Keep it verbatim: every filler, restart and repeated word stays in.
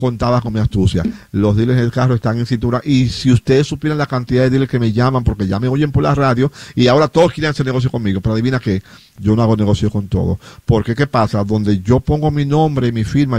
contaba con mi astucia. Los dealers del carro están en cintura, y si ustedes supieran la cantidad de dealers que me llaman, porque ya me oyen por la radio, y ahora todos quieren hacer negocio conmigo, pero adivina qué, yo no hago negocio con todo. Porque, ¿qué pasa? Donde yo pongo mi nombre y mi firma,